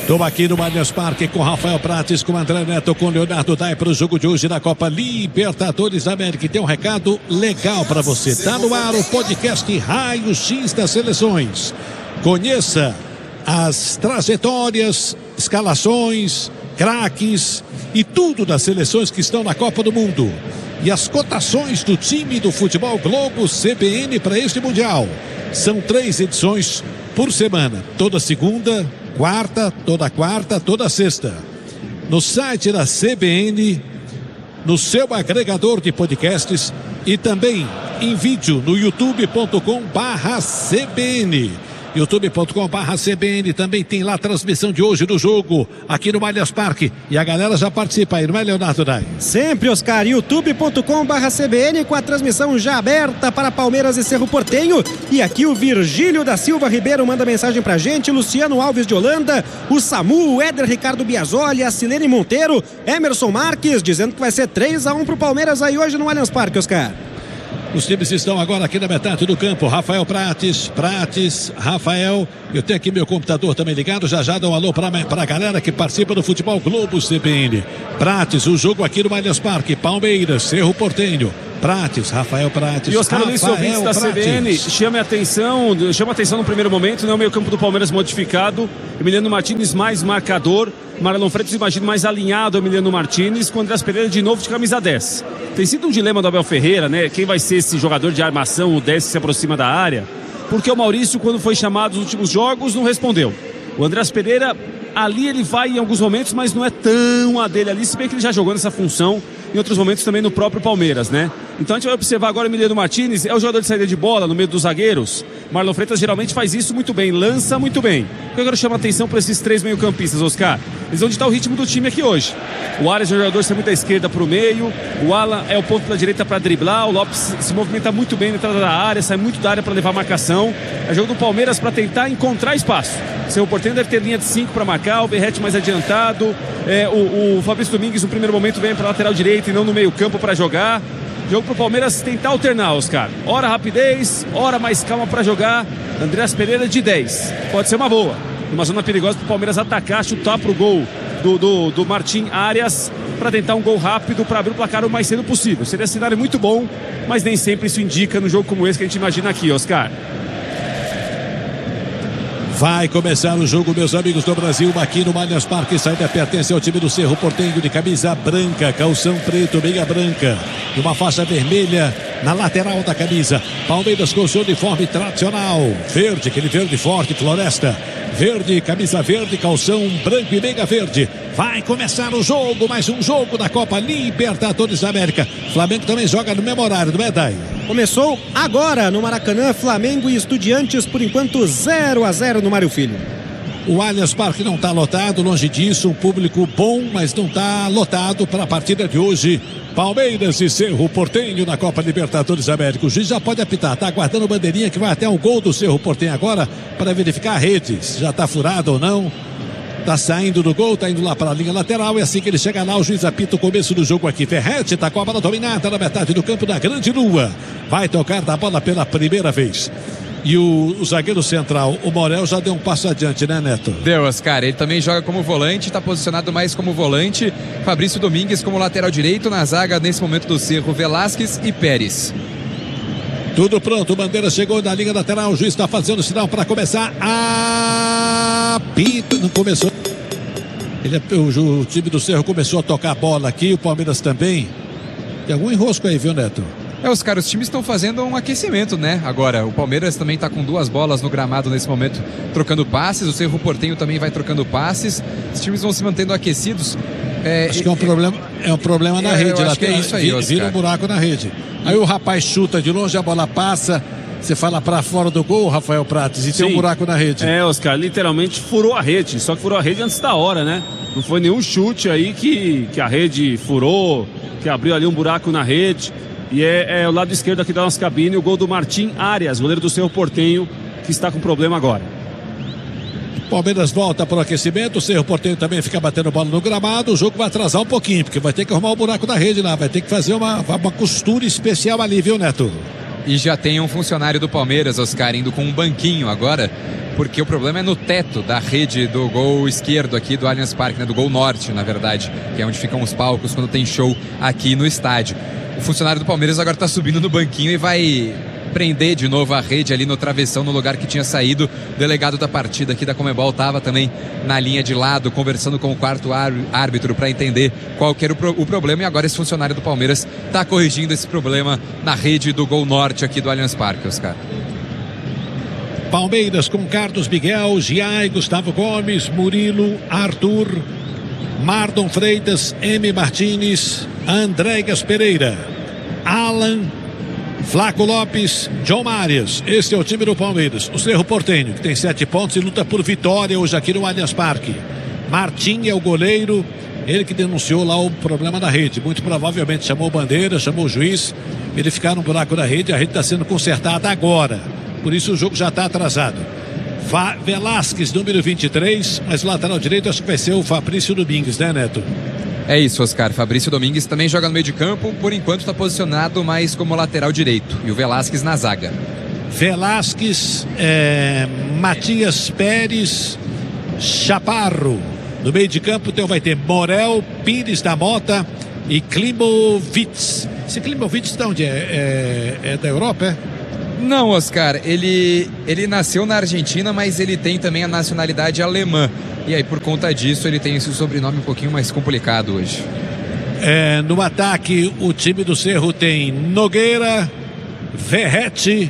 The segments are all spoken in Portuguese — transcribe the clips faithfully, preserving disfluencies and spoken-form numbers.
Estou aqui no Allianz Parque com Rafael Prates, com André Neto, com Leonardo Dai para o jogo de hoje da Copa Libertadores América. E tem um recado legal para você. Está no ar o podcast Raio X das Seleções. Conheça as trajetórias, escalações, craques e tudo das seleções que estão na Copa do Mundo. E as cotações do time do Futebol Globo C B N para este Mundial. São três edições por semana. Toda segunda, quarta, toda quarta, toda sexta. No site da C B N, no seu agregador de podcasts e também em vídeo no youtube ponto com barra C B N. youtube ponto com barra C B N também tem lá a transmissão de hoje do jogo aqui no Allianz Parque. E a galera já participa aí, não é, Leonardo Dai? Sempre, Oscar. youtube ponto com barra C B N com a transmissão já aberta para Palmeiras e Cerro Porteño. E aqui o Virgílio da Silva Ribeiro manda mensagem pra gente, Luciano Alves de Holanda, o Samu, o Éder Ricardo Biasoli, a Silene Monteiro, Emerson Marques, dizendo que vai ser três a um pro Palmeiras aí hoje no Allianz Parque, Oscar. Os times estão agora aqui na metade do campo. Rafael Prates, Prates, Rafael. Eu tenho aqui meu computador também ligado. Já já dá um alô para a galera que participa do Futebol Globo C B N. Prates, o jogo aqui no Allianz Parque. Palmeiras, Cerro Porteño. Prates, Rafael Prates. E Oscar Luiz, ouvintes da C B N, chame a atenção, chama a atenção no primeiro momento, né? O meio campo do Palmeiras modificado. Emiliano Martínez mais marcador. Marlon Freitas, imagino, mais alinhado ao Emiliano Martínez, com o Andrés Pereira de novo de camisa dez. Tem sido um dilema do Abel Ferreira, né? Quem vai ser esse jogador de armação, o dez que se aproxima da área? Porque o Maurício, quando foi chamado nos últimos jogos, não respondeu. O Andrés Pereira, ali ele vai em alguns momentos, mas não é tão a dele ali, se bem que ele já jogou nessa função em outros momentos também no próprio Palmeiras, né? Então a gente vai observar agora o Emiliano Martínez, é o jogador de saída de bola no meio dos zagueiros. Marlon Freitas geralmente faz isso muito bem, lança muito bem. O que eu quero chamar a atenção para esses três meio-campistas, Oscar, eles vão ditar o ritmo do time aqui hoje. O Arias é um jogador que sai muito da esquerda para o meio, o Alan é o ponto da direita para driblar, o Lopes se movimenta muito bem na entrada da área, sai muito da área para levar a marcação. É jogo do Palmeiras para tentar encontrar espaço. O Cerro Porteño deve ter linha de cinco para marcar, o Berrete mais adiantado, é, o, o Fabrício Domingues no primeiro momento vem para a lateral direita e não no meio campo para jogar. Jogo pro Palmeiras tentar alternar, Oscar. Hora rapidez, hora mais calma para jogar. Andrés Pereira de dez. Pode ser uma boa. Uma zona perigosa pro Palmeiras atacar, chutar pro gol do, do, do Martim Arias para tentar um gol rápido para abrir o placar o mais cedo possível. Seria um cenário muito bom, mas nem sempre isso indica no jogo como esse que a gente imagina aqui, Oscar. Vai começar o jogo, meus amigos do Brasil, aqui no Allianz Parque. Saída pertence ao time do Cerro Porteño, de camisa branca, calção preto, meia branca e uma faixa vermelha na lateral da camisa. Palmeiras com seu uniforme tradicional, verde, aquele verde forte, floresta. Verde, camisa verde, calção branco e meia verde. Vai começar o jogo, mais um jogo da Copa Libertadores da América. Flamengo também joga no mesmo horário, não é, Dai? Começou agora no Maracanã, Flamengo e Estudiantes, por enquanto zero a zero no Mário Filho. O Allianz Parque não está lotado, longe disso, um público bom, mas não está lotado para a partida de hoje. Palmeiras e Cerro Porteño na Copa Libertadores da América. O juiz já pode apitar, está aguardando bandeirinha que vai até o gol do Cerro Porteño agora para verificar a rede, se já está furado ou não. Está saindo do gol, está indo lá para a linha lateral. E assim que ele chega lá, o juiz apita o começo do jogo aqui. Ferretti está com a bola dominada na metade do campo da Grande Lua. Vai tocar da bola pela primeira vez. E o, o zagueiro central, o Morel, já deu um passo adiante, né, Neto? Deu, Oscar. Ele também joga como volante, está posicionado mais como volante. Fabrício Domingues como lateral direito. Na zaga, nesse momento do Cerro, Velasquez e Pérez. Tudo pronto, o Bandeira chegou na linha lateral, o juiz está fazendo sinal para começar. Apita, não começou. Ele, o, o time do Cerro começou a tocar a bola aqui, o Palmeiras também. Tem algum enrosco aí, viu, Neto? É, os caras, os times estão fazendo um aquecimento, né? Agora, o Palmeiras também está com duas bolas no gramado nesse momento, trocando passes. O Cerro Porteño também vai trocando passes. Os times vão se mantendo aquecidos. É, acho que é um problema, é um problema na é, rede. Eu acho que é isso aí, vira, vira um buraco na rede. Aí o rapaz chuta de longe, a bola passa. Você fala para fora do gol, Rafael Prates, e Sim. tem um buraco na rede. É, Oscar, literalmente furou a rede. Só que furou a rede antes da hora, né? Não foi nenhum chute aí que, que a rede furou, que abriu ali um buraco na rede. E é, é o lado esquerdo aqui da nossa cabine, o gol do Martim Arias, goleiro do Cerro Porteño, que está com problema agora. Palmeiras volta para o aquecimento, o Cerro Porteño também fica batendo bola no gramado. O jogo vai atrasar um pouquinho, porque vai ter que arrumar o buraco da rede lá, vai ter que fazer uma, uma costura especial ali, viu, Neto? E já tem um funcionário do Palmeiras, Oscar, indo com um banquinho agora, porque o problema é no teto da rede do gol esquerdo aqui do Allianz Parque, né? Do gol norte, na verdade, que é onde ficam os palcos quando tem show aqui no estádio. O funcionário do Palmeiras agora está subindo no banquinho e vai prender de novo a rede ali no travessão, no lugar que tinha saído. O delegado da partida aqui da Conmebol estava também na linha de lado, conversando com o quarto árbitro para entender qual que era o, pro, o problema, e agora esse funcionário do Palmeiras está corrigindo esse problema na rede do gol norte aqui do Allianz Parque, Oscar. Palmeiras com Carlos Miguel, Giai, Gustavo Gomes, Murilo, Arthur, Mardon Freitas, M. Martins, Andrégas Pereira, Alan, Flaco Lopes, John Marias. Esse é o time do Palmeiras. O Cerro Porteño, que tem sete pontos e luta por vitória hoje aqui no Allianz Parque. Martim é o goleiro, ele que denunciou lá o problema da rede. Muito provavelmente chamou bandeira, chamou o juiz, verificaram um buraco da rede. A rede está sendo consertada agora, por isso o jogo já está atrasado. Fa- Velasquez, número vinte e três, mas o lateral direito acho que vai ser o Fabrício Domingues, né, Neto? É isso, Oscar. Fabrício Domingues também joga no meio de campo, por enquanto está posicionado mais como lateral direito, e o Velasquez na zaga. Velasquez, é, Matias Pérez, Chaparro. No meio de campo então vai ter Morel, Pires da Mota e Klimovitz. Esse Klimovitz de onde é? É, é da Europa, é? Não, Oscar, ele, ele nasceu na Argentina, mas ele tem também a nacionalidade alemã. E aí, por conta disso, ele tem esse sobrenome um pouquinho mais complicado hoje. É, no ataque, o time do Cerro tem Nogueira, Verrete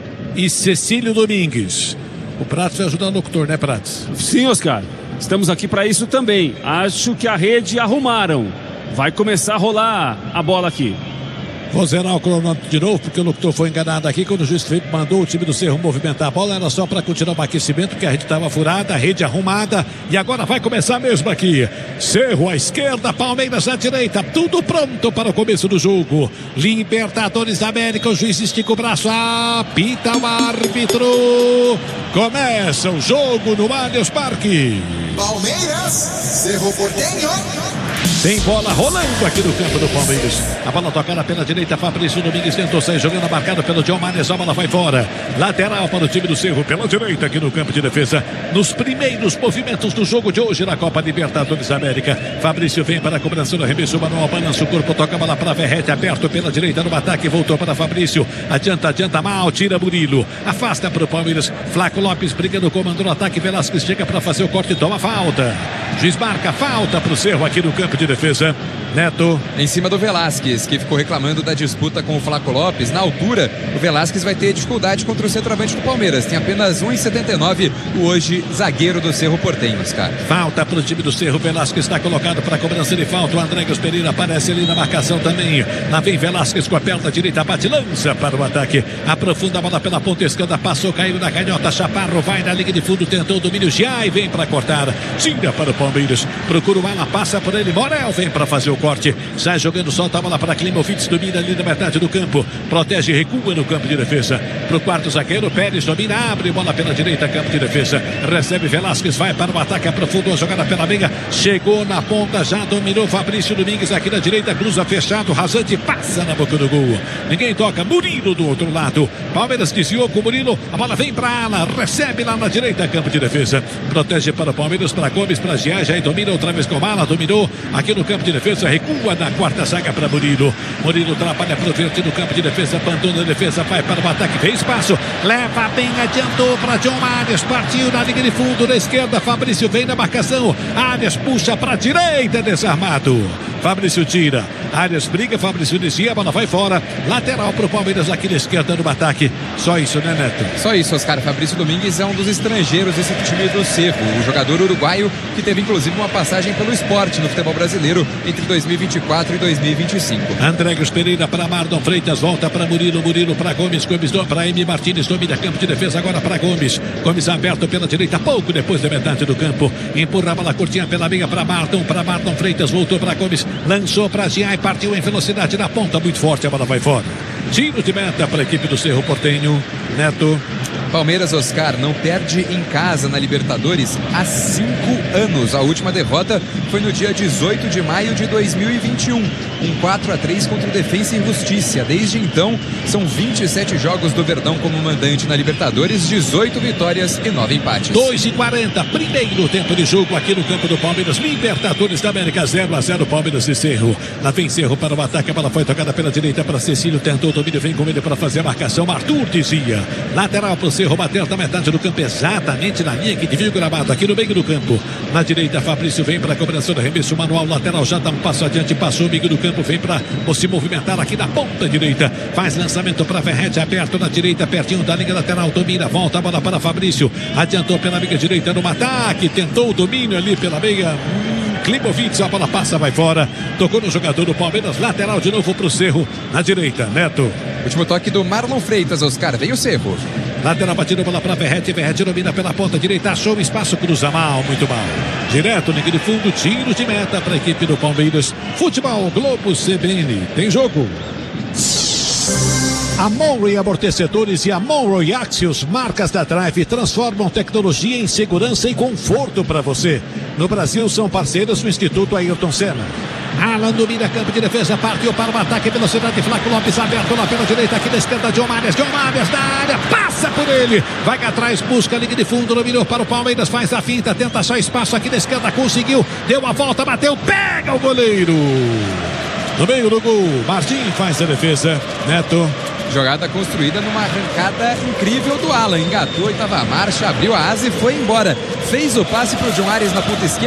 e Cecílio Domingues. O Prates vai ajudar o locutor, né, Prates? Sim, Oscar. Estamos aqui para isso também. Acho que a rede arrumaram. Vai começar a rolar a bola aqui. Vou zerar o cronômetro de novo, porque o locutor foi enganado aqui quando o juiz Felipe mandou o time do Cerro movimentar a bola. Era só para continuar o aquecimento, porque a rede estava furada, a rede arrumada. E agora vai começar mesmo aqui. Cerro à esquerda, Palmeiras à direita. Tudo pronto para o começo do jogo. Libertadores da América, o juiz estica o braço. Apita o árbitro. Começa o jogo no Allianz Parque. Palmeiras, Cerro Porteño. Tem bola rolando aqui no campo do Palmeiras. A bola tocada pela direita, Fabrício Domingues tentou sair jogando, marcado pelo John Manes. A bola vai fora. Lateral para o time do Cerro pela direita aqui no campo de defesa. Nos primeiros movimentos do jogo de hoje na Copa Libertadores da América. Fabrício vem para a cobrança do arremesso manual, balança o corpo, toca a bola para Verrete, aberto pela direita no ataque, voltou para Fabrício. Adianta, adianta mal, tira Murilo. Afasta para o Palmeiras. Flaco Lopes brigando, comandou o ataque. Velasquez chega para fazer o corte e toma falta. Juiz marca falta para o Cerro aqui no campo de defesa. Neto. Em cima do Velasquez, que ficou reclamando da disputa com o Flaco Lopes. Na altura, o Velasquez vai ter dificuldade contra o centroavante do Palmeiras. Tem apenas um metro e setenta e nove, o hoje zagueiro do Cerro Porteño, cara. Falta para o time do Cerro. Velasquez está colocado para a cobrança de falta. O Andrégas Pereira aparece ali na marcação também. Lá vem Velasquez com a perna direita, bate, lança para o ataque. Aprofunda a bola pela ponta esquerda, passou, caiu na canhota. Chaparro vai na linha de fundo, tentou o domínio. Já e vem para cortar. Tira para o Palmeiras. Procura o Ala, passa por ele. Morel vem para fazer o corte. Sai jogando, solta a bola para Klimovitz. Domina ali na metade do campo. Protege, recua no campo de defesa. Para o quarto zagueiro, Pérez domina, abre bola pela direita, campo de defesa. Recebe Velasquez, vai para o ataque, aprofundou a jogada pela meia. Chegou na ponta, já dominou Fabrício Domingues aqui na direita. Cruza fechado, rasante, passa na boca do gol. Ninguém toca. Murilo do outro lado. Palmeiras desviou com o Murilo. A bola vem para a ala, recebe lá na direita, campo de defesa. Protege para o Palmeiras, para Gomes, para Giai. Já domina outra vez com o Ala, dominou aqui no campo de defesa. Recua na quarta zaga para Murilo. Murilo trabalha para o verde no campo de defesa. Abandona a defesa, vai para o ataque, fez espaço. Leva bem, adiantou para John Arias. Partiu na linha de fundo da esquerda. Fabrício vem na marcação. Arias puxa para a direita, desarmado. Fabrício tira. Arias briga, Fabrício desvia, a bola vai fora. Lateral para o Palmeiras aqui na esquerda no ataque. Só isso, né, Neto? Só isso, Oscar. Fabrício Domingues é um dos estrangeiros desse time do Cerro. O jogador uruguaio que teve inclusive uma passagem pelo esporte no futebol brasileiro entre dois mil e vinte e quatro e dois mil e vinte e cinco. Andrégas Pereira para Mardon Freitas, volta para Murilo, Murilo para Gomes, Gomes para M. Martins, domina campo de defesa agora para Gomes. Gomes aberto pela direita, pouco depois da metade do campo. Empurra a bola curtinha pela meia para Mardon, para Mardon Freitas, voltou para Gomes, lançou para Giai, partiu em velocidade na ponta, muito forte, a bola vai fora. Tiro de meta para a equipe do Cerro Porteño. Neto. Palmeiras, Oscar, não perde em casa na Libertadores há cinco anos. A última derrota foi no dia dezoito de maio de dois mil e vinte e um. um quatro a três contra o Defensa e Justiça. Desde então, são vinte e sete jogos do Verdão como mandante na Libertadores, dezoito vitórias e nove empates. dois e quarenta, primeiro tempo de jogo aqui no campo do Palmeiras. Libertadores da América, zero a zero, Palmeiras e Cerro. Lá vem Cerro para o ataque, a bola foi tocada pela direita para Cecílio, tentou o domínio, vem com ele para fazer a marcação. Arthur dizia, lateral para o Cerro, bater da metade do campo, exatamente na linha que divide o gramado, aqui no meio do campo. Na direita, Fabrício vem para a cobrança do arremesso manual, lateral já dá um passo adiante, passou o meio do campo, vem para se movimentar aqui na ponta direita, faz lançamento para Verrete, aberto na direita, pertinho da linha lateral, domina, volta a bola para Fabrício, adiantou pela meia direita no ataque, tentou o domínio ali pela meia. Klimovic, a bola passa, vai fora. Tocou no jogador do Palmeiras, lateral de novo pro Cerro, na direita, Neto. Último toque do Marlon Freitas, Oscar, vem o Cerro. Lateral batida, bola para Verrete, Verrete domina pela ponta direita, achou o espaço, cruza mal, muito mal. Direto, linha de fundo, tiro de meta para a equipe do Palmeiras. Futebol Globo C B N, tem jogo. A Monroe Amortecedores e a Monroe Axios, marcas da Drive, transformam tecnologia em segurança e conforto para você. No Brasil são parceiros do Instituto Ayrton Senna. Alan domina campo de defesa, partiu para o ataque, velocidade, Flaco Lopes aberto lá pela direita, aqui na esquerda, John Marias, John Marias da área, passa por ele, vai atrás, busca a linha de fundo, dominou para o Palmeiras, faz a finta, tenta só espaço aqui na esquerda, conseguiu, deu a volta, bateu, pega o goleiro. No meio do gol, Martim faz a defesa, Neto. Jogada construída numa arrancada incrível do Alan. Engatou, oitava marcha, abriu a asa e foi embora. Fez o passe para o João Ares na ponta esquerda.